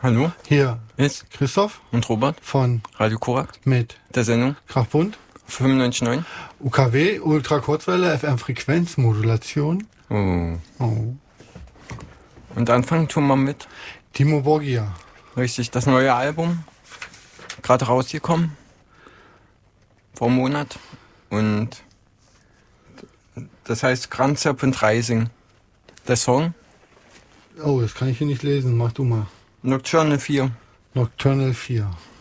Hallo, Hier ist Christoph und Robert von Radio Korax mit der Sendung Krachbund, 95.9. UKW, Ultrakurzwelle, FM-Frequenzmodulation. Oh. Oh. Und anfangen tun wir mit, Timo Borgia. richtig, das neue Album, gerade rausgekommen, vor einem Monat. Und das heißt Grand Serpent Rising. Der Song, Oh, das kann ich hier nicht lesen. Mach du mal. Nocturnal 4. Nocturnal 4.